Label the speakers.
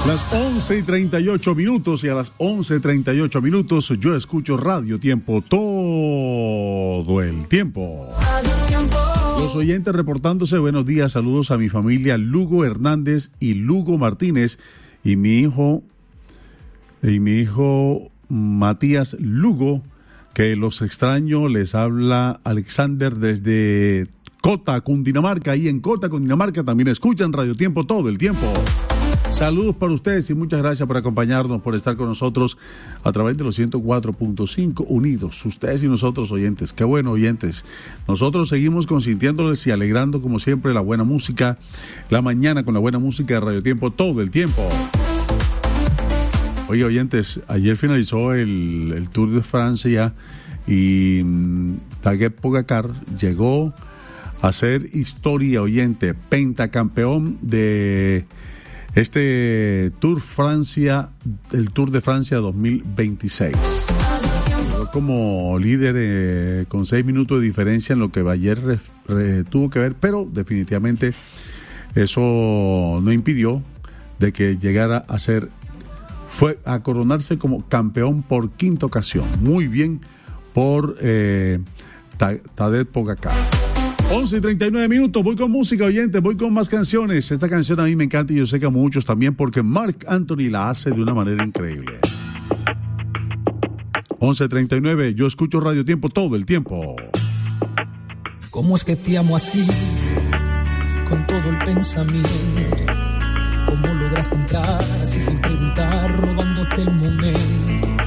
Speaker 1: Las 11:38 y a las 11:38 yo escucho Radio Tiempo todo el tiempo. Los oyentes reportándose, buenos días, saludos a mi familia Lugo Hernández y Lugo Martínez y mi hijo Matías Lugo, que los extraño. Les habla Alexander desde Cota, Cundinamarca. Ahí en Cota, Cundinamarca también escuchan Radio Tiempo todo el tiempo. Saludos para ustedes y muchas gracias por acompañarnos, por estar con nosotros a través de los 104.5 unidos, ustedes y nosotros oyentes. Qué bueno, oyentes. Nosotros seguimos consintiéndoles y alegrando como siempre la buena música, la mañana con la buena música de Radio Tiempo todo el tiempo. Oye, oyentes, ayer finalizó el Tour de Francia y Tadej Pogačar llegó a ser historia, oyente, pentacampeón de este Tour Francia, el Tour de Francia 2026. Llegó como líder con 6 minutos de diferencia en lo que ayer tuvo que ver, pero definitivamente eso no impidió de que llegara a ser, fue a coronarse como campeón por quinta ocasión. Muy bien por Tadej Pogačar. 11:39, voy con música, oyentes, voy con más canciones. Esta canción a mí me encanta y yo sé que a muchos también porque Marc Anthony la hace de una manera increíble. 11:39, yo escucho Radio Tiempo todo el tiempo.
Speaker 2: ¿Cómo es que te amo así, con todo el pensamiento? ¿Cómo lograste entrar así sin preguntar, robándote el momento?